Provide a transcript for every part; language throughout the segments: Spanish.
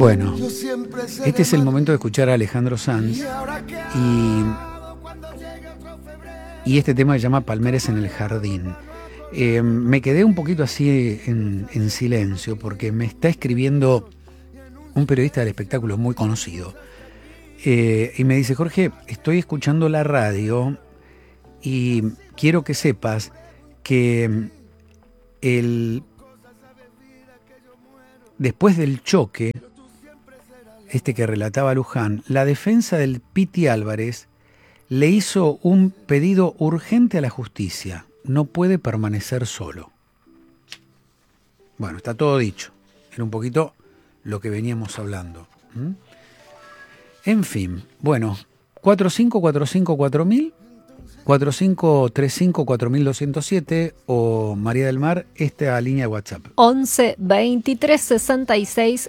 Bueno, este es el momento de escuchar a Alejandro Sanz y este tema se llama Palmeras en el Jardín. Me quedé un poquito así en silencio porque me está escribiendo un periodista del espectáculo muy conocido y me dice: Jorge, estoy escuchando la radio y quiero que sepas que después del choque que relataba Luján, la defensa del Piti Álvarez le hizo un pedido urgente a la justicia. No puede permanecer solo. Bueno, está todo dicho. Era un poquito lo que veníamos hablando. En fin, bueno, 45454000, 45354207 o María del Mar, esta línea de WhatsApp. 11 23 66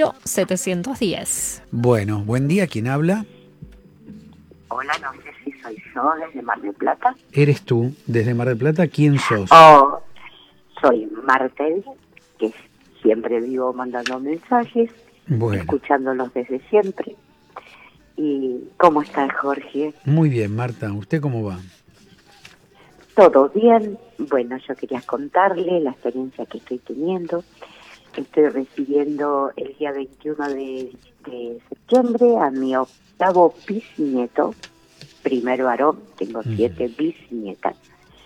0710. Bueno, buen día, ¿quién habla? Hola, no sé si soy yo desde Mar del Plata. ¿Eres tú desde Mar del Plata? ¿Quién sos? Soy Martel, que siempre vivo mandando mensajes, escuchándolos desde siempre. ¿Y cómo está Jorge? Muy bien, Marta. ¿Usted cómo va? Todo bien. Bueno, yo quería contarle la experiencia que estoy teniendo. Estoy recibiendo el día 21 de septiembre a mi octavo bisnieto, primer varón, tengo 7 bisnietas.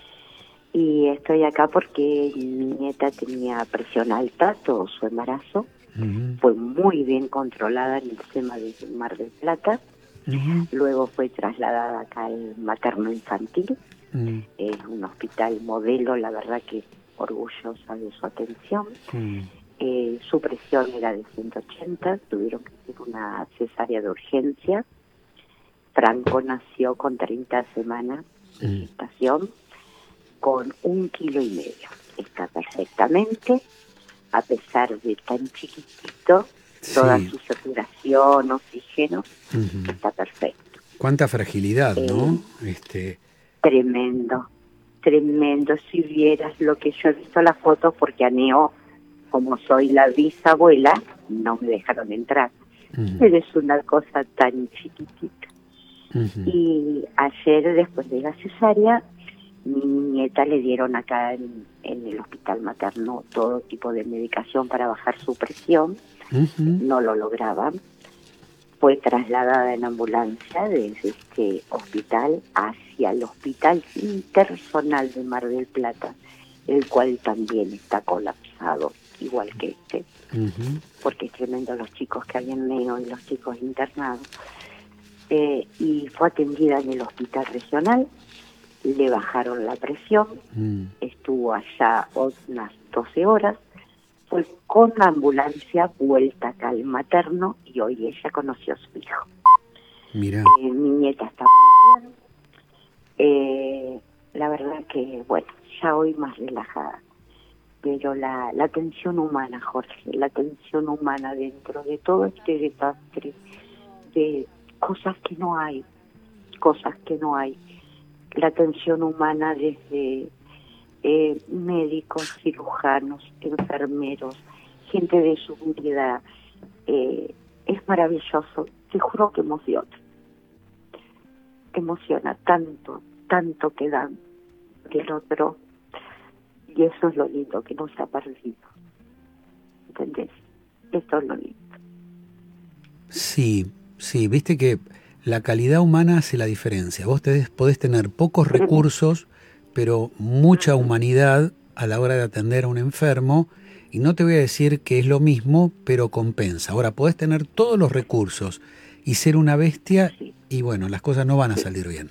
Y estoy acá porque mi nieta tenía presión alta todo su embarazo. Fue muy bien controlada en el SEMA de Mar del Plata. Luego fue trasladada acá al materno infantil. Es un hospital modelo, la verdad que orgullosa de su atención. Su presión era de 180, tuvieron que hacer una cesárea de urgencia. Franco nació con 30 semanas de gestación, con 1,5 kilos. Está perfectamente, a pesar de tan chiquitito, toda su saturación, oxígeno, está perfecto. Cuánta fragilidad, ¿no? Tremendo. Si vieras lo que yo he visto las fotos, porque a Neo, como soy la bisabuela, no me dejaron entrar. Pero es una cosa tan chiquitita. Y ayer, después de la cesárea, mi nieta le dieron acá en el hospital materno todo tipo de medicación para bajar su presión. No lo lograban. Fue trasladada en ambulancia desde este hospital hacia el Hospital Interzonal de Mar del Plata, el cual también está colapsado, igual que este, porque es tremendo los chicos que hay en Neo y los chicos internados. Y fue atendida en el hospital regional, le bajaron la presión, estuvo allá unas 12 horas, fue con la ambulancia vuelta acá al materno y hoy ella conoció a su hijo. Mira. Mi nieta está muy bien. La verdad que, bueno, ya hoy más relajada. Pero la atención humana, Jorge, la atención humana dentro de todo este desastre, de cosas que no hay. La atención humana desde médicos, cirujanos, enfermeros, gente de seguridad, es maravilloso. Te juro que emociona tanto que dan del otro, y eso es lo lindo, que no se ha perdido. ¿Entendés? Esto es lo lindo. Sí, viste que la calidad humana hace la diferencia. Vos podés tener pocos recursos, pero mucha humanidad a la hora de atender a un enfermo, y no te voy a decir que es lo mismo, pero compensa. Ahora, podés tener todos los recursos y ser una bestia, y bueno, las cosas no van a salir bien.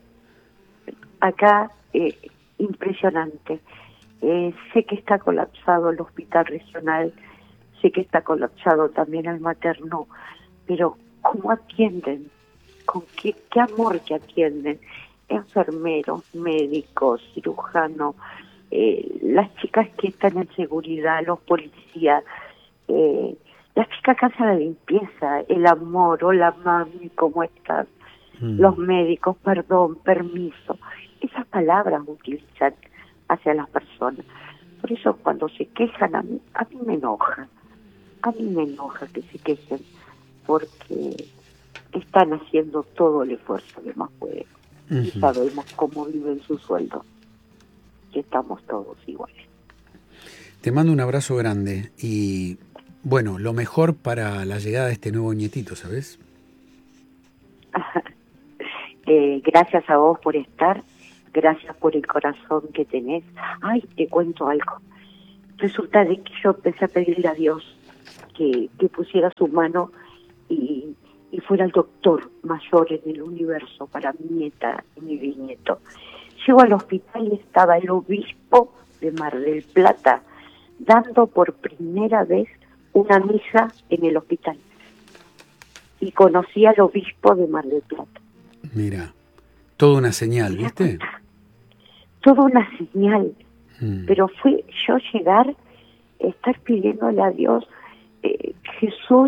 Acá, impresionante. Sé que está colapsado el hospital regional, sé que está colapsado también el materno, pero ¿cómo atienden? ¿Con qué amor que atienden? Enfermeros, médicos, cirujanos, las chicas que están en seguridad, los policías, las chicas que hacen la limpieza, el amor, hola mami, ¿cómo estás? Los médicos, perdón, permiso. Esas palabras utilizan hacia las personas. Por eso cuando se quejan a mí me enoja. a mí me enoja que se quejen porque están haciendo todo el esfuerzo que más pueden. Y sabemos cómo viven su sueldo, que estamos todos iguales. Te mando un abrazo grande y, bueno, lo mejor para la llegada de este nuevo nietito, ¿sabes? Gracias a vos por estar, gracias por el corazón que tenés. Ay, te cuento algo. Resulta de que yo empecé a pedirle a Dios que pusiera su mano y fuera el doctor mayor en el universo para mi nieta y mi bisnieto. Llego al hospital y estaba el obispo de Mar del Plata dando por primera vez una misa en el hospital. Y conocí al obispo de Mar del Plata. Mira, toda una señal, ¿viste? Toda una señal. Pero fue yo llegar, estar pidiéndole a Dios, Jesús,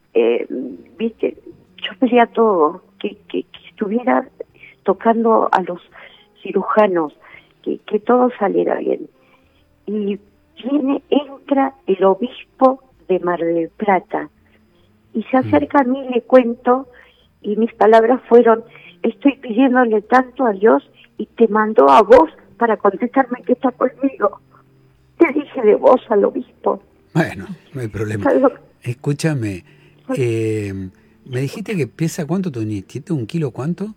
viste, yo pedía todo, que estuviera tocando a los cirujanos, que todo saliera bien. Y entra el obispo de Mar del Plata y se acerca a mí y le cuento, y mis palabras fueron: estoy pidiéndole tanto a Dios y te mandó a vos para contestarme que está conmigo. Te dije de vos al obispo. Bueno, no hay problema. Escúchame, me dijiste que pesa ¿cuánto tu nietito? ¿1 kilo cuánto?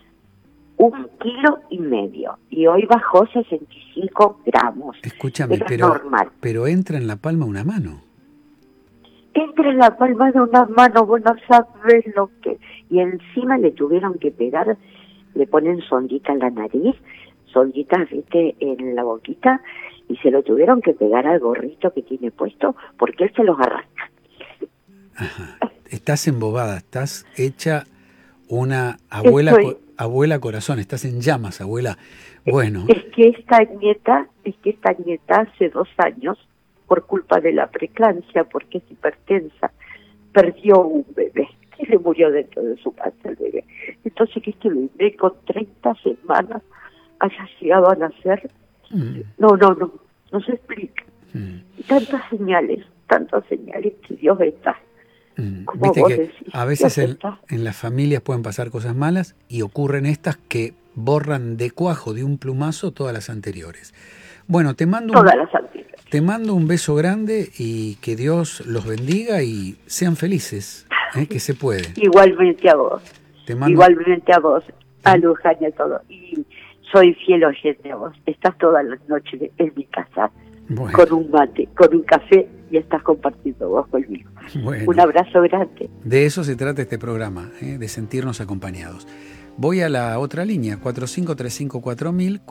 1,5 kilos. Y hoy bajó 65 gramos. Escúchame, normal. Pero entra en la palma una mano. Entra en la palma de una mano, vos no sabés lo que... Y encima le tuvieron que pegar, le ponen sondita en la nariz, sonditas, viste, en la boquita, y se lo tuvieron que pegar al gorrito que tiene puesto, porque él se los arrastra. Ajá. Estás embobada, estás hecha una abuela corazón, estás en llamas, abuela. Bueno. Es que esta nieta hace 2 años, por culpa de la preeclampsia, porque es hipertensa, perdió un bebé, que le murió dentro de su panza el bebé. Entonces que este bebé con 30 semanas haya llegado a nacer, no se explica. Tantas señales que Dios está. Viste que decís, a veces en las familias pueden pasar cosas malas y ocurren estas que borran de cuajo de un plumazo todas las anteriores. Bueno, te mando un beso grande y que Dios los bendiga y sean felices, que se puede. Igualmente a vos. Igualmente a vos, a Luján y a todo. Y soy fiel oyente a vos. Estás todas las noches en mi casa, bueno, con un mate, con un café, y estás compartiendo vos conmigo. Bueno, un abrazo grande. De eso se trata este programa, de sentirnos acompañados. Voy a la otra línea, 45354000,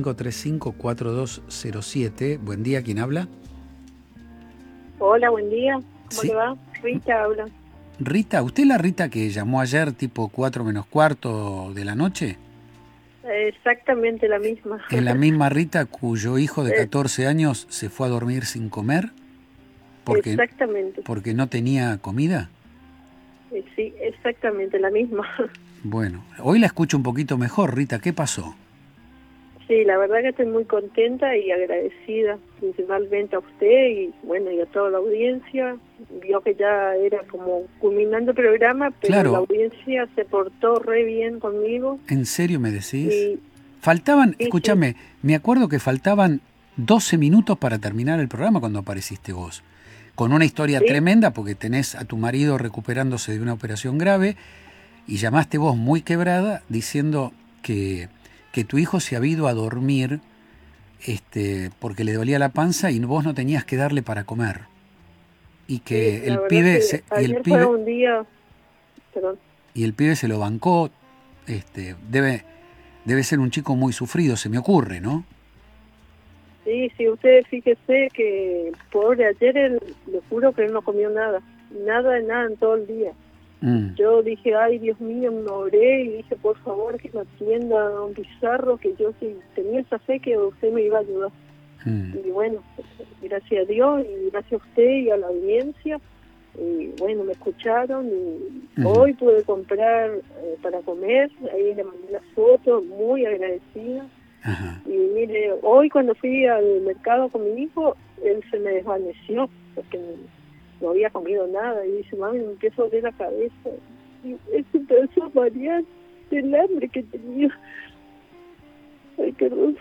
45354207. Buen día, ¿quién habla? Hola, buen día. ¿Cómo le va? Rita habla. Rita, ¿usted es la Rita que llamó ayer tipo 4 menos cuarto de la noche? Exactamente la misma. ¿Es la misma Rita cuyo hijo de 14 años se fue a dormir sin comer? Exactamente. ¿Porque no tenía comida? Sí, exactamente la misma. Bueno, hoy la escucho un poquito mejor, Rita. ¿Qué pasó? Sí, la verdad que estoy muy contenta y agradecida, principalmente a usted y bueno, y a toda la audiencia. Vio que ya era como culminando el programa, pero claro, la audiencia se portó re bien conmigo. ¿En serio me decís? Y, faltaban, sí, escúchame, sí, me acuerdo que faltaban 12 minutos para terminar el programa cuando apareciste vos. Con una historia tremenda, porque tenés a tu marido recuperándose de una operación grave, y llamaste vos muy quebrada diciendo que tu hijo se había ido a dormir porque le dolía la panza y vos no tenías que darle para comer. Y que el pibe... fue un día... Perdón. Y el pibe se lo bancó. Debe ser un chico muy sufrido, se me ocurre, ¿no? Sí, usted fíjese que pobre ayer, le juro que él no comió nada en todo el día. Yo dije, ay Dios mío, me oré y dije, por favor que me atienda a un Pizarro, que yo sí tenía esa fe que usted me iba a ayudar. Y bueno, gracias a Dios y gracias a usted y a la audiencia, y bueno, me escucharon y hoy pude comprar para comer, ahí le mandé las fotos, muy agradecida. Ajá. Y mire, hoy cuando fui al mercado con mi hijo, él se me desvaneció, porque no había comido nada, y dice, mami, me empiezo a doler la cabeza, y se empezó a marear del hambre que tenía. Ay, perdón.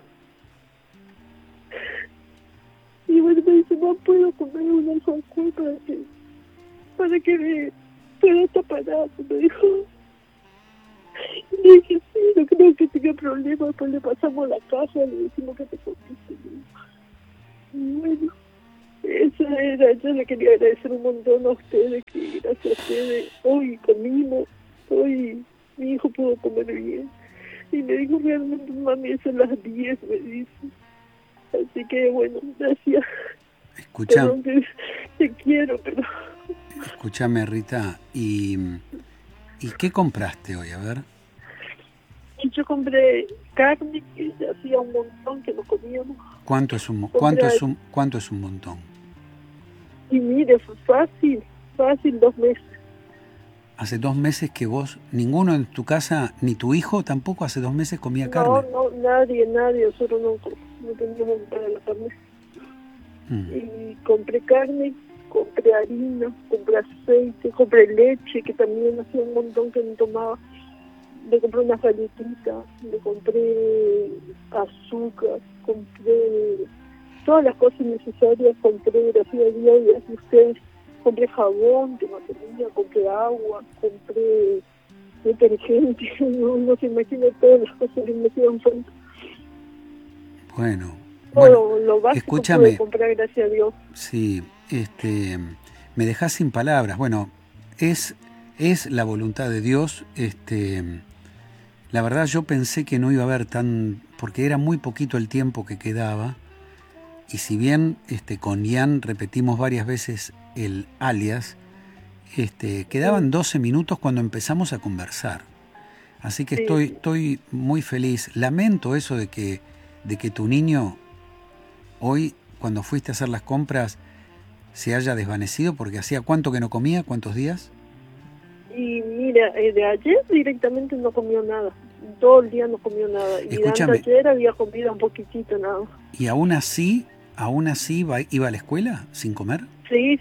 Y bueno, me dice, no puedo comer un alfajor para que me pueda tapar, me dijo. Y le dije, sí, no creo que tenga problemas, pues le pasamos la caja, le decimos que te comiste. Y bueno, eso era, yo le quería agradecer un montón a ustedes, que gracias a ustedes hoy comimos, hoy mi hijo pudo comer bien. Y me dijo, realmente, mami, son las 10, me dice. Así que, bueno, gracias. Escucha, te quiero, pero... Escúchame, Rita, ¿y qué compraste hoy? A ver. Y yo compré carne, que ya hacía un montón que no comíamos. ¿Cuánto es un montón? Y mire, fue fácil, 2 meses. Hace 2 meses que vos, ninguno en tu casa, ni tu hijo tampoco hace 2 meses comía carne. No, nadie, nosotros no teníamos para la carne. Y compré carne, compré harina, compré aceite, compré leche, que también hacía un montón que no tomaba. Le compré unas galletitas, le compré azúcar, compré todas las cosas necesarias, compré, gracias a Dios, y a ustedes, compré jabón que no tenía, compré agua, compré detergente, no se imagina todas las cosas que me hacían falta. Bueno, lo básico escúchame, pude comprar, gracias a Dios. Sí, me dejás sin palabras. Bueno, es la voluntad de Dios. La verdad yo pensé que no iba a haber porque era muy poquito el tiempo que quedaba, y si bien con Ian repetimos varias veces el alias, quedaban 12 minutos cuando empezamos a conversar. Así que estoy muy feliz. Lamento eso de que tu niño hoy, cuando fuiste a hacer las compras, se haya desvanecido, porque hacía ¿cuánto que no comía? ¿Cuántos días? Y mira, de ayer directamente no comió nada. Todo el día no comió nada. Y Escúchame, de ayer había comido un poquitito nada. ¿Y aún así iba a la escuela sin comer? Sí.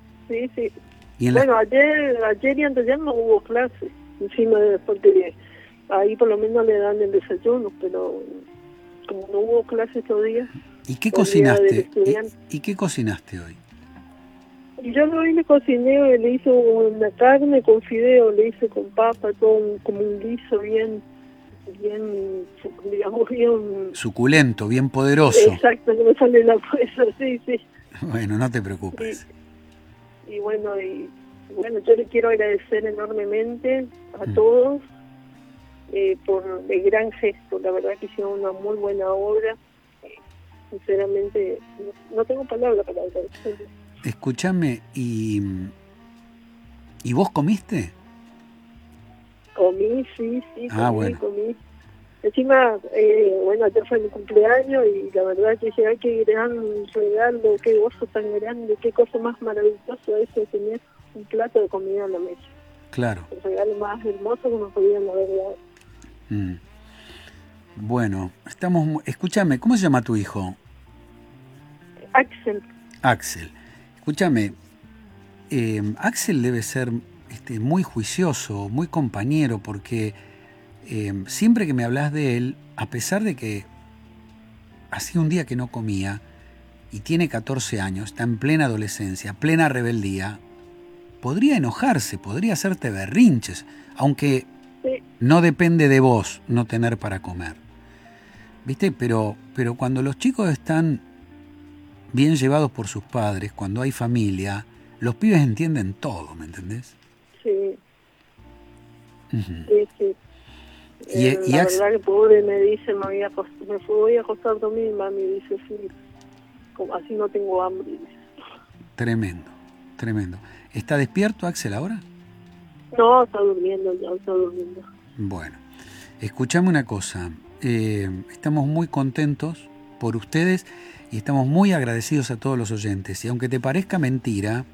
¿Y bueno, ayer y antes de ayer no hubo clase. Encima porque ahí por lo menos le dan el desayuno, pero como no hubo clase todavía. ¿Y qué cocinaste? ¿Y qué cocinaste hoy? Y yo hoy le cociné, le hice una carne con fideo, le hice con papa, todo como un guiso bien, digamos, bien... Suculento, bien poderoso. Exacto, que me sale la fuerza, sí. Bueno, no te preocupes. Y bueno, yo le quiero agradecer enormemente a todos por el gran gesto. La verdad que hicieron una muy buena obra. Sinceramente, no tengo palabras para agradecerles. Escúchame, ¿y vos comiste? Comí, sí, bueno. comí. Encima, ayer fue mi cumpleaños y la verdad que dije, ay, qué gran regalo, qué gozo tan grande, qué cosa más maravillosa eso de tener un plato de comida en la mesa. Claro. El regalo más hermoso que nos podían haber dado. Bueno, escúchame, ¿cómo se llama tu hijo? Axel. Escúchame, Axel debe ser muy juicioso, muy compañero, porque siempre que me hablas de él, a pesar de que hacía un día que no comía y tiene 14 años, está en plena adolescencia, plena rebeldía, podría enojarse, podría hacerte berrinches, aunque no depende de vos no tener para comer. ¿Viste? Pero cuando los chicos están bien llevados por sus padres, cuando hay familia, los pibes entienden todo, ¿me entendés? Sí. Uh-huh. Sí. La verdad que pobre me dice, me voy a acostar a dormir, mami, dice, sí, así no tengo hambre. Dice. Tremendo. ¿Está despierto Axel ahora? No, está durmiendo. Bueno, escuchame una cosa, estamos muy contentos por ustedes y estamos muy agradecidos a todos los oyentes. Y aunque te parezca mentira,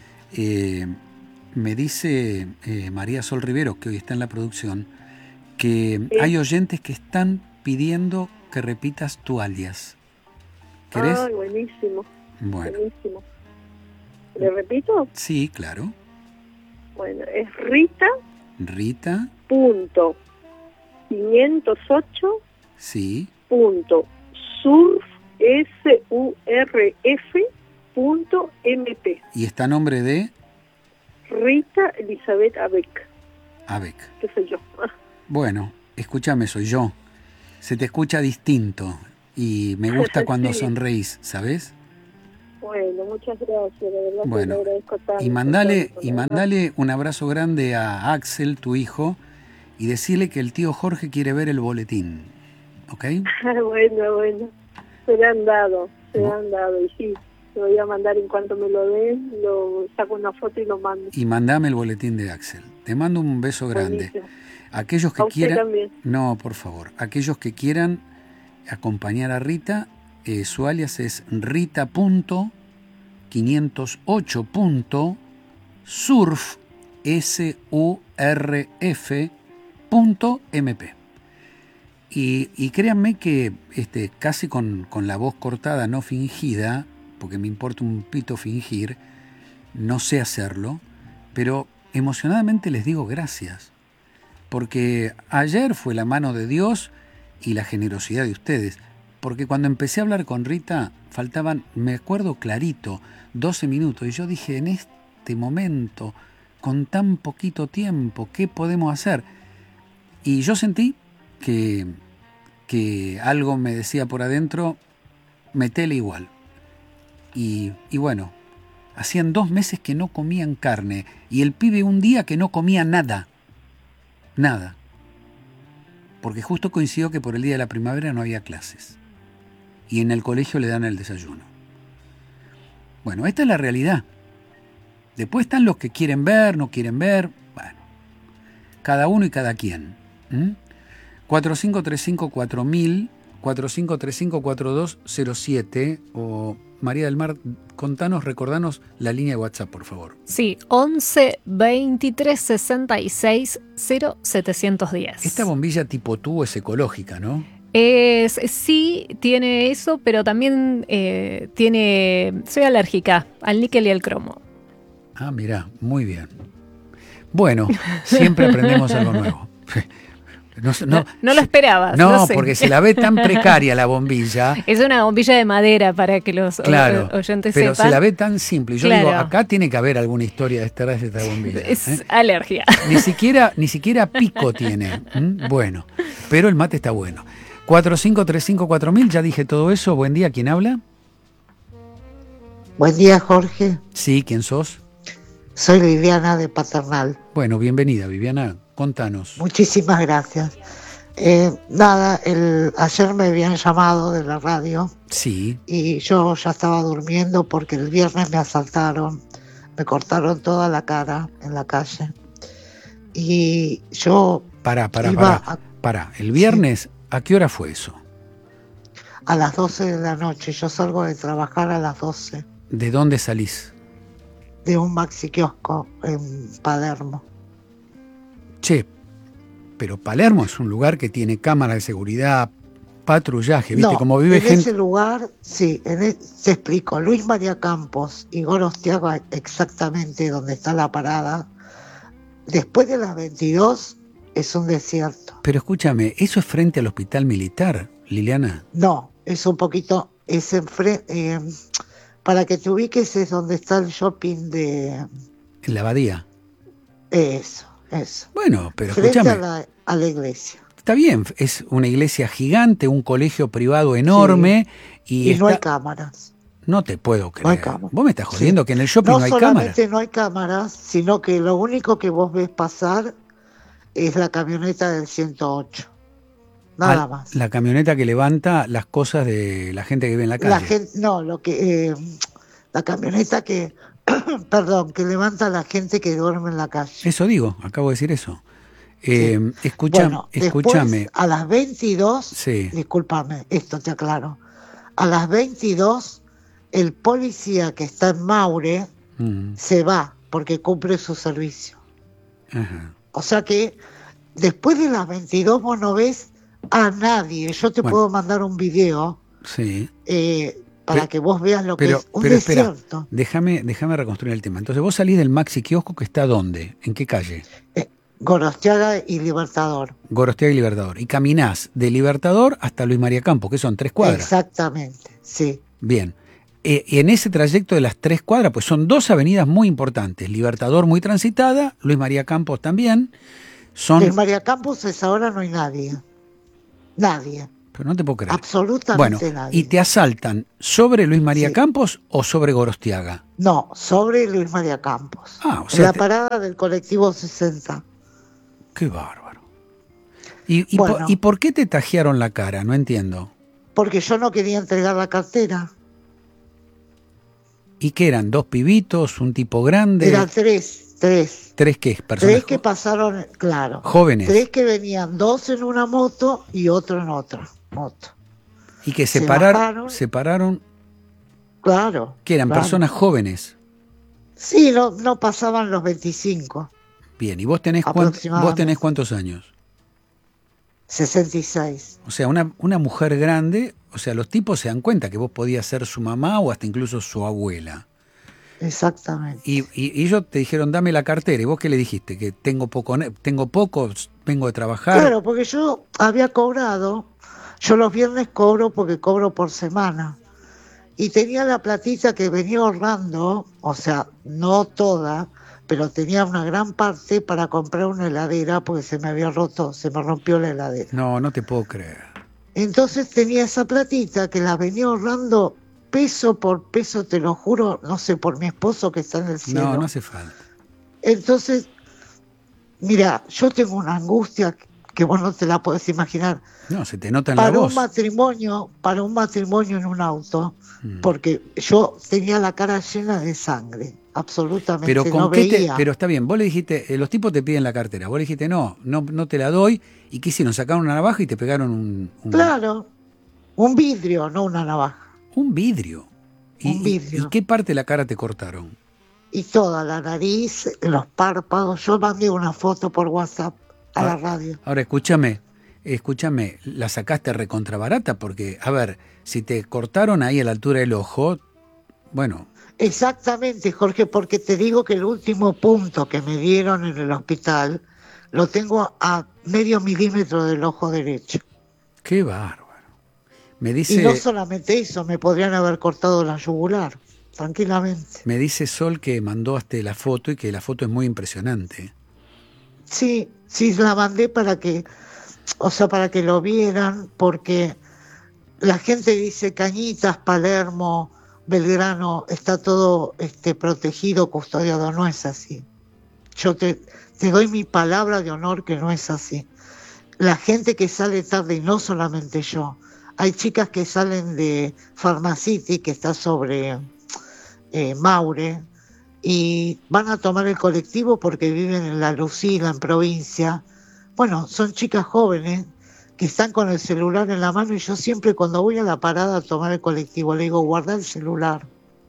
me dice María Sol Rivero, que hoy está en la producción, que hay oyentes que están pidiendo que repitas tu alias. ¿Querés? Ah, buenísimo. Bueno. Buenísimo. ¿Le repito? Sí, claro. Bueno, es Rita. Rita. Punto 508. Sí. Punto surf, SURF, punto MP. ¿Y está a nombre de? Rita Elizabeth Abeck. Abeck. ¿Qué soy yo? Bueno, escúchame, soy yo. Se te escucha distinto y me gusta cuando Sí. sonreís, ¿sabes? Bueno, muchas gracias, de verdad que Bueno, le agradezco tanto. y mandale un abrazo grande a Axel, tu hijo, y decirle que el tío Jorge quiere ver el boletín, ¿ok? Bueno, se le han dado, y sí, lo voy a mandar en cuanto me lo den, lo saco una foto y lo mando. Y mandame el boletín de Axel. Te mando un beso grande. Buenísimo. Aquellos que A usted quieran... también. No, por favor. Aquellos que quieran acompañar a Rita, su alias es rita.508.surf, SURF.mp. Y créanme que casi con la voz cortada, no fingida, porque me importa un pito fingir, no sé hacerlo, pero emocionadamente les digo gracias. Porque ayer fue la mano de Dios y la generosidad de ustedes. Porque cuando empecé a hablar con Rita, faltaban, me acuerdo clarito, 12 minutos. Y yo dije, en este momento, con tan poquito tiempo, ¿qué podemos hacer? Y yo sentí que algo me decía por adentro, metele igual. Y bueno, hacían 2 meses que no comían carne. Y el pibe un día que no comía nada. Nada. Porque justo coincidió que por el día de la primavera no había clases. Y en el colegio le dan el desayuno. Bueno, esta es la realidad. Después están los que quieren ver, no quieren ver. Bueno, cada uno y cada quien. 4535-4000, 4535-4207 o María del Mar, recordanos la línea de WhatsApp, por favor. Sí, 11 23 66 0710. Esta bombilla tipo tubo es ecológica, ¿no? Sí, tiene eso, pero también soy alérgica al níquel y al cromo. Ah, mirá, muy bien. Bueno, siempre aprendemos algo nuevo. No lo esperabas. No, sé. porque se la ve tan precaria la bombilla. Es una bombilla de madera para que los oyentes pero sepan. Se la ve tan simple. Y yo digo, acá tiene que haber alguna historia detrás de esta bombilla. Es alergia. Ni siquiera pico tiene. Bueno, pero el mate está bueno. 4535-4000, ya dije todo eso. Buen día, ¿quién habla? Buen día, Jorge. Sí, ¿quién sos? Soy Viviana de Paternal. Bueno, bienvenida, Viviana. Contanos. Muchísimas gracias. Ayer me habían llamado de la radio. Sí. Y yo ya estaba durmiendo porque el viernes me asaltaron, me cortaron toda la cara en la calle. Y yo... Pará. El viernes, sí. ¿A qué hora fue eso? A las 12 de la noche. Yo salgo de trabajar a las 12. ¿De dónde salís? De un maxi kiosco en Palermo. Che, pero Palermo es un lugar que tiene cámaras de seguridad, patrullaje, ¿viste? No, Como vive en gente... ese lugar, sí, te explico. Luis María Campos y Gorostiago, exactamente donde está la parada, después de las 22 es un desierto. Pero escúchame, ¿eso es frente al hospital militar, Liliana? No, es un poquito, es enfrente, para que te ubiques es donde está el shopping de... En la abadía. Eso. Bueno, pero frente escúchame. A la iglesia. Está bien, es una iglesia gigante, un colegio privado enorme. Sí. Y no hay cámaras. No te puedo creer. No hay cámaras. ¿Vos me estás jodiendo que en el shopping no hay cámaras? No solamente no hay cámaras, sino que lo único que vos ves pasar es la camioneta del 108. Nada más. La camioneta que levanta las cosas de la gente que vive en la calle. La camioneta que... Perdón, que levanta a la gente que duerme en la calle. Eso digo, acabo de decir eso. Sí. Escúchame. Después, a las 22, sí. Discúlpame, esto te aclaro. A las 22, el policía que está en Maure se va porque cumple su servicio. Ajá. O sea que después de las 22 vos no ves a nadie. Yo te puedo mandar un video. Sí. para que vos veas lo que es un desierto. Espera, déjame reconstruir el tema. Entonces, vos salís del Maxi Kiosco, que está ¿dónde? ¿En qué calle? Gorostiaga y Libertador. Gorostiaga y Libertador. Y caminás de Libertador hasta Luis María Campos, que son 3 cuadras. Exactamente, sí. Bien. Y en ese trayecto de las 3 cuadras, pues son 2 avenidas muy importantes. Libertador muy transitada, Luis María Campos también. Luis María Campos es ahora no hay nadie. Nadie. Pero no te puedo creer. Absolutamente nadie. ¿Y te asaltan sobre Luis María Campos o sobre Gorostiaga? No, sobre Luis María Campos. O sea, en la parada del colectivo 60. Qué bárbaro. ¿Y por qué te tajearon la cara? No entiendo. Porque yo no quería entregar la cartera. ¿Y qué eran? ¿2 pibitos? ¿Un tipo grande? Eran 3. ¿3 qué? ¿Personas? 3 que pasaron, claro. Jóvenes. 3 que venían, 2 en una moto y otro en otra moto. Y que separaron. Claro. ¿Qué eran? Claro. Personas jóvenes. Sí, no pasaban los 25. Bien, ¿y vos tenés cuántos años? 66. O sea, una mujer grande, o sea, los tipos se dan cuenta que vos podías ser su mamá o hasta incluso su abuela. Exactamente. Y ellos te dijeron, dame la cartera. ¿Y vos qué le dijiste? Que tengo poco, vengo de trabajar. Claro, porque yo había cobrado, yo los viernes cobro porque cobro por semana. Y tenía la platita que venía ahorrando, o sea, no toda, pero tenía una gran parte para comprar una heladera porque se me rompió la heladera. No te puedo creer. Entonces tenía esa platita que la venía ahorrando peso por peso, te lo juro, no sé, por mi esposo que está en el cielo. No hace falta. Entonces, mira, yo tengo una angustia que vos no te la podés imaginar. No, se te nota en la voz. Para un matrimonio en un auto, porque yo tenía la cara llena de sangre, absolutamente, pero no veía. Pero está bien, vos le dijiste, los tipos te piden la cartera, vos le dijiste no te la doy, ¿y qué hicieron? Sacaron una navaja y te pegaron un... Claro, un vidrio, no una navaja. Un vidrio. Un vidrio. ¿Y qué parte de la cara te cortaron? Y toda la nariz, los párpados. Yo mandé una foto por WhatsApp a la radio. Ahora, escúchame, la sacaste recontrabarata porque, a ver, si te cortaron ahí a la altura del ojo, bueno... Exactamente, Jorge, porque te digo que el último punto que me dieron en el hospital lo tengo a medio milímetro del ojo derecho. ¡Qué bárbaro! Me dice, y no solamente eso, me podrían haber cortado la yugular, tranquilamente. Me dice Sol que mandó hasta la foto y que la foto es muy impresionante. Sí, la mandé para que lo vieran, porque la gente dice Cañitas, Palermo, Belgrano, está todo protegido, custodiado. No es así. Yo te doy mi palabra de honor que no es así. La gente que sale tarde, y no solamente yo, hay chicas que salen de Pharmacity, que está sobre Maure, y van a tomar el colectivo porque viven en La Lucila, en provincia. Bueno, son chicas jóvenes que están con el celular en la mano, y yo siempre cuando voy a la parada a tomar el colectivo le digo, guarda el celular,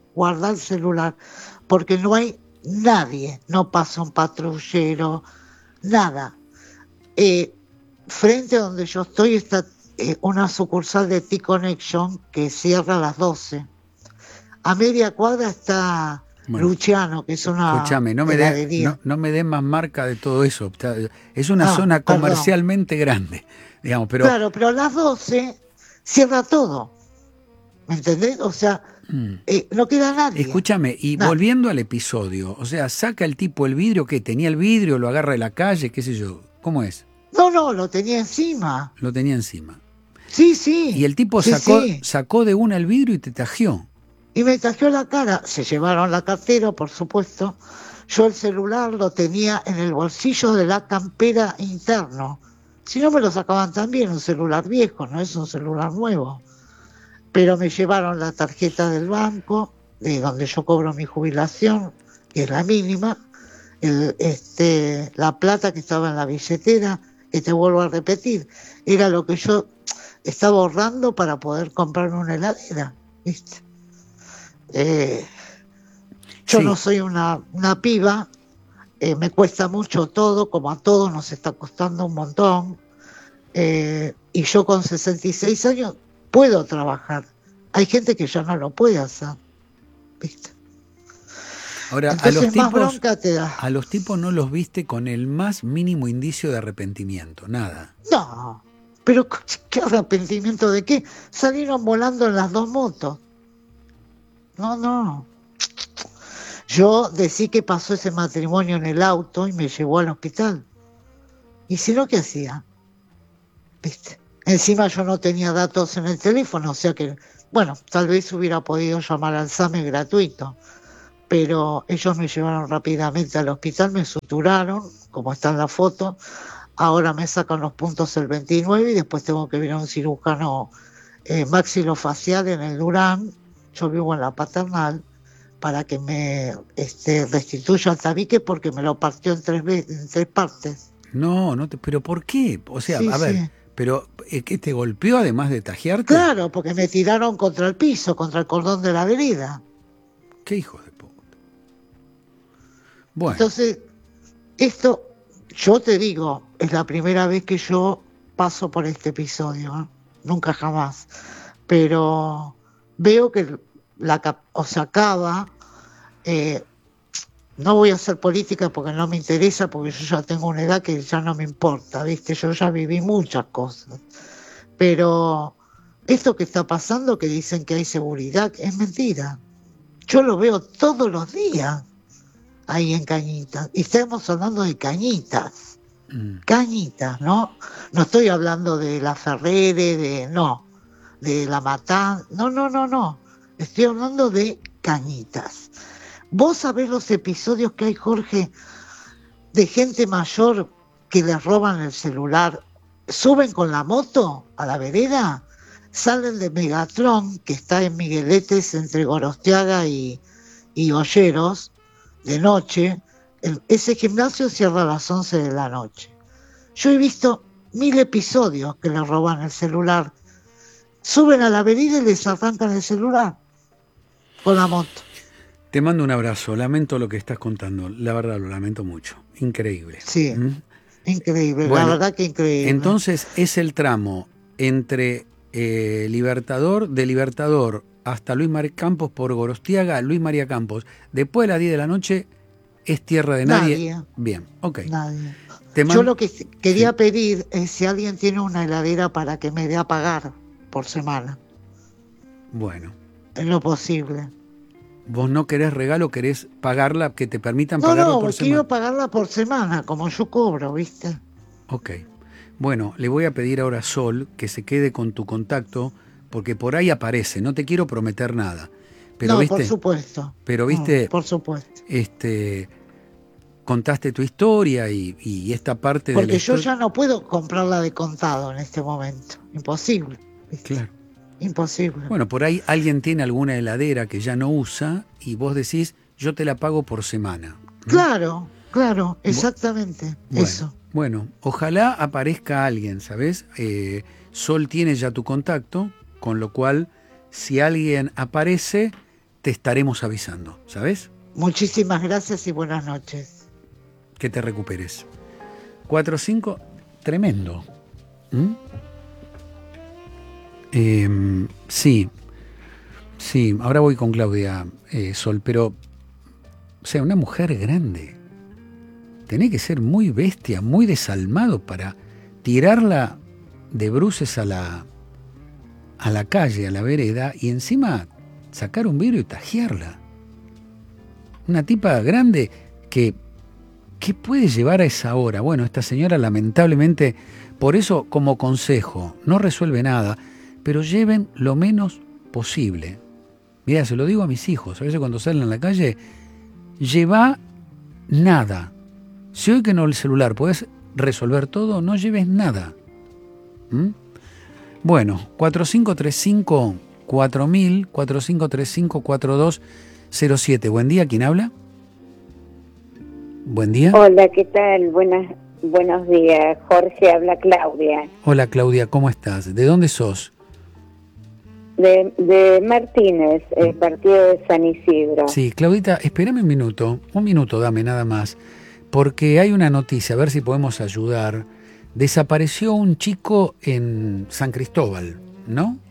porque no hay nadie, no pasa un patrullero, nada. Frente a donde yo estoy está una sucursal de T-Connection que cierra a las 12. A media cuadra está Luciano, que es una... Escúchame, no me des más marca de todo eso. Es una zona comercialmente grande, digamos, pero... Claro, pero a las 12 cierra todo. ¿Me entendés? O sea, no queda nadie. Escúchame, y volviendo al episodio, o sea, saca el tipo el vidrio, ¿qué? ¿Tenía el vidrio, lo agarra de la calle, qué sé yo? ¿Cómo es? No, lo tenía encima. Lo tenía encima. Sí. Y el tipo sacó de una el vidrio y te tajeó. Y me tajeó la cara. Se llevaron la cartera, por supuesto. Yo el celular lo tenía en el bolsillo de la campera interno. Si no me lo sacaban también, un celular viejo, no es un celular nuevo. Pero me llevaron la tarjeta del banco, de donde yo cobro mi jubilación, que es la mínima, la plata que estaba en la billetera, que te vuelvo a repetir, era lo que yo estaba ahorrando para poder comprarme una heladera, ¿viste? Yo no soy una piba, me cuesta mucho todo, como a todos nos está costando un montón, y yo con 66 años puedo trabajar, hay gente que ya no lo puede hacer, ¿viste? Ahora, entonces más bronca te da. A los tipos no los viste con el más mínimo indicio de arrepentimiento, nada. No, pero ¿qué arrepentimiento de qué? Salieron volando en las 2 motos. No. Yo decí que pasó ese matrimonio en el auto y me llevó al hospital. ¿Y si no, qué hacía? ¿Viste? Encima yo no tenía datos en el teléfono, o sea que, bueno, tal vez hubiera podido llamar al SAME gratuito. Pero ellos me llevaron rápidamente al hospital, me suturaron, como está en la foto. Ahora me sacan los puntos el 29 y después tengo que ir a un cirujano maxilofacial en el Durán. Yo vivo en la Paternal, para que me restituya el tabique porque me lo partió en 3 partes. ¿Pero por qué? O sea, Sí, a ver, sí. ¿pero qué te golpeó además de tajearte? Claro, porque me tiraron contra el piso, contra el cordón de la vereda. ¿Qué hijos de puta? Bueno. Entonces, esto, yo te digo, es la primera vez que yo paso por este episodio, ¿eh? Nunca jamás. Pero veo que acaba. No voy a hacer política porque no me interesa, porque yo ya tengo una edad que ya no me importa, ¿viste? Yo ya viví muchas cosas. Pero esto que está pasando, que dicen que hay seguridad, es mentira. Yo lo veo todos los días ahí en Cañitas. Y estamos hablando de Cañitas. Cañitas, ¿no? No estoy hablando de la Ferrere, de la Matanza. No. Estoy hablando de Cañitas. Vos sabés los episodios que hay, Jorge, de gente mayor que les roban el celular, suben con la moto a la vereda, salen de Megatron, que está en Migueletes entre Gorostiaga y Olleros, de noche. Ese gimnasio cierra a las 11 de la noche. Yo he visto 1000 episodios que les roban el celular. Suben a la vereda y les arrancan el celular con la moto. Te mando un abrazo, lamento lo que estás contando, la verdad lo lamento mucho, increíble. Sí, increíble, bueno, la verdad que increíble. Entonces es el tramo entre de Libertador hasta Luis María Campos por Gorostiaga, Luis María Campos, después de las 10 de la noche es tierra de nadie. Bien, ok. Nadie. Yo lo que quería pedir es si alguien tiene una heladera para que me dé a pagar por semana. Bueno. En lo posible. Vos no querés regalo, querés pagarla, que te permitan pagarla por semana. No, quiero pagarla por semana, como yo cobro, ¿viste? Ok. Bueno, le voy a pedir ahora a Sol que se quede con tu contacto, porque por ahí aparece, no te quiero prometer nada. Pero, no, ¿viste? Por supuesto. Pero, ¿viste? No, por supuesto. Contaste tu historia y esta parte de porque yo ya no puedo comprarla de contado en este momento. Imposible. ¿viste? Claro. Imposible. Bueno, por ahí alguien tiene alguna heladera que ya no usa y vos decís, yo te la pago por semana. Claro, exactamente, bueno, eso. Bueno, ojalá aparezca alguien, ¿sabes? Sol tiene ya tu contacto, con lo cual, si alguien aparece, te estaremos avisando, ¿sabes? Muchísimas gracias y buenas noches. Que te recuperes. 4-5, tremendo. Sí, ahora voy con Claudia, Sol, pero, o sea, una mujer grande, tenés que ser muy bestia, muy desalmado para tirarla de bruces a la calle, a la vereda, y encima sacar un vidrio y tajearla. Una tipa grande que puede llevar a esa hora. Bueno, esta señora lamentablemente, por eso como consejo, no resuelve nada, pero lleven lo menos posible. Mira, se lo digo a mis hijos, a veces cuando salen a la calle, lleva nada. Si hoy que no el celular podés resolver todo, no lleves nada. Bueno, 4535-4000, 4535-4207. Buen día, ¿quién habla? Buen día. Hola, ¿qué tal? Buenos días, Jorge, habla Claudia. Hola Claudia, ¿cómo estás? ¿De dónde sos? De Martínez, el partido de San Isidro. Sí, Claudita, espérame un minuto dame nada más, porque hay una noticia, a ver si podemos ayudar. Desapareció un chico en San Cristóbal, ¿no?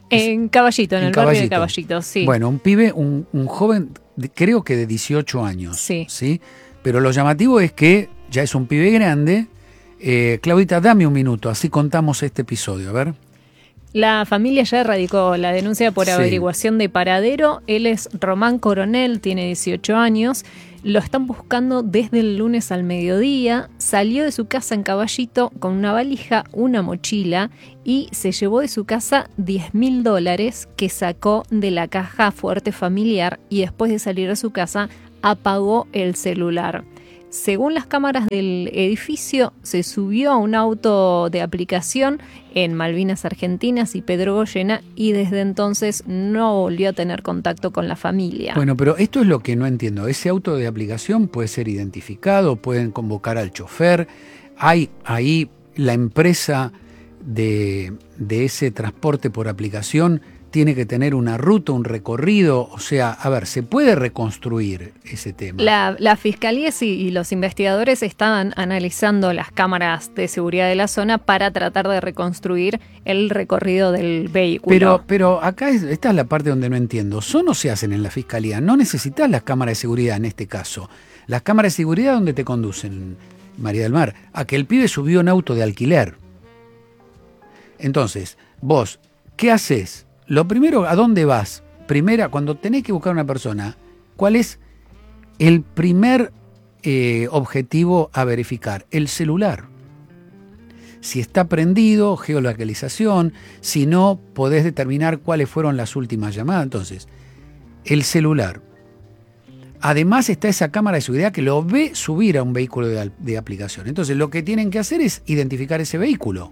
En Caballito, en el barrio de Caballito, sí. Bueno, un pibe, un joven, creo que de 18 años. Sí. Pero lo llamativo es que ya es un pibe grande. Claudita, dame un minuto, así contamos este episodio, a ver. La familia ya radicó la denuncia por averiguación de paradero. Él es Román Coronel, tiene 18 años. Lo están buscando desde el lunes al mediodía. Salió de su casa en Caballito con una valija, una mochila y se llevó de su casa $10.000 que sacó de la caja fuerte familiar y después de salir de su casa apagó el celular. Según las cámaras del edificio, se subió a un auto de aplicación en Malvinas Argentinas y Pedro Goyena y desde entonces no volvió a tener contacto con la familia. Bueno, pero esto es lo que no entiendo. Ese auto de aplicación puede ser identificado, pueden convocar al chofer. Hay ahí la empresa de ese transporte por aplicación tiene que tener una ruta, un recorrido, o sea, a ver, ¿se puede reconstruir ese tema? La Fiscalía y los investigadores estaban analizando las cámaras de seguridad de la zona para tratar de reconstruir el recorrido del vehículo. Pero acá esta es la parte donde no entiendo. ¿Son o se hacen en la Fiscalía? No necesitas las cámaras de seguridad en este caso. Las cámaras de seguridad, ¿dónde te conducen, María del Mar? A que el pibe subió un auto de alquiler. Entonces, vos, ¿qué haces? Lo primero, ¿a dónde vas? Primera, cuando tenés que buscar a una persona, ¿cuál es el primer objetivo a verificar? El celular. Si está prendido, geolocalización. Si no, podés determinar cuáles fueron las últimas llamadas. Entonces, el celular. Además está esa cámara de seguridad que lo ve subir a un vehículo de aplicación. Entonces, lo que tienen que hacer es identificar ese vehículo.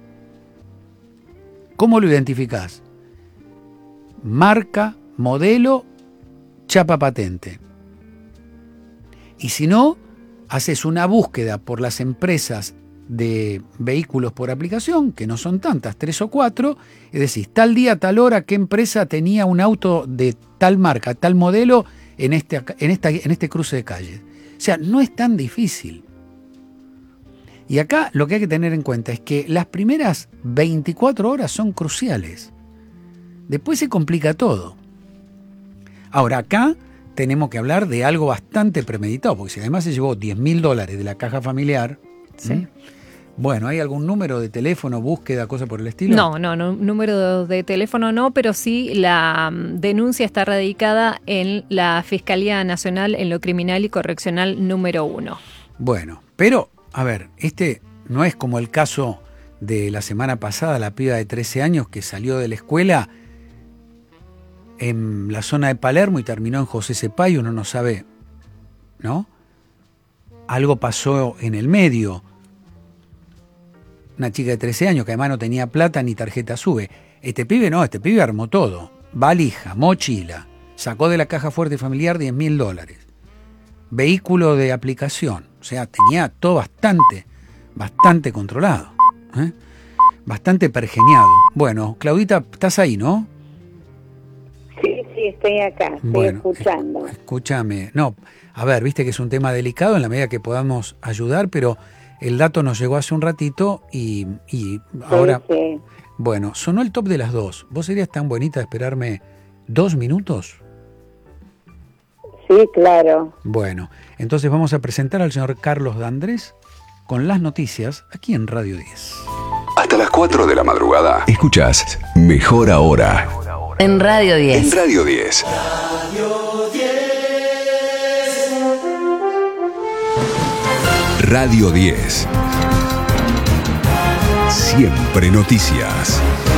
¿Cómo lo identificás? Marca, modelo, chapa patente. Y si no, haces una búsqueda por las empresas de vehículos por aplicación, que no son tantas, 3 o 4, y decís, tal día, tal hora, qué empresa tenía un auto de tal marca, tal modelo en este cruce de calles. O sea, no es tan difícil. Y acá lo que hay que tener en cuenta es que las primeras 24 horas son cruciales. Después se complica todo. Ahora acá tenemos que hablar de algo bastante premeditado, porque si además se llevó $10.000 de la caja familiar, sí. Bueno, ¿hay algún número de teléfono, búsqueda, cosa por el estilo? No, número de teléfono no, pero sí la denuncia está radicada en la Fiscalía Nacional en lo Criminal y Correccional número 1. Bueno, pero, a ver, este no es como el caso de la semana pasada, la piba de 13 años que salió de la escuela en la zona de Palermo y terminó en José Cepay, uno no sabe, ¿no? Algo pasó en el medio. Una chica de 13 años que además no tenía plata ni tarjeta SUBE. Este pibe armó todo. Valija, mochila, sacó de la caja fuerte familiar $10.000. Vehículo de aplicación. O sea, tenía todo bastante controlado. Bastante pergeñado. Bueno, Claudita, estás ahí, ¿no? Sí, estoy acá, estoy escuchando. Escúchame. No, a ver, viste que es un tema delicado en la medida que podamos ayudar, pero el dato nos llegó hace un ratito y ahora... Sí. Bueno, sonó el top de las 2. ¿Vos serías tan bonita de esperarme 2 minutos? Sí, claro. Bueno, entonces vamos a presentar al señor Carlos D'Andrés con las noticias aquí en Radio 10. Hasta las 4 de la madrugada. Escuchás Mejor Ahora. En Radio 10. En Radio 10. Radio 10. Siempre noticias.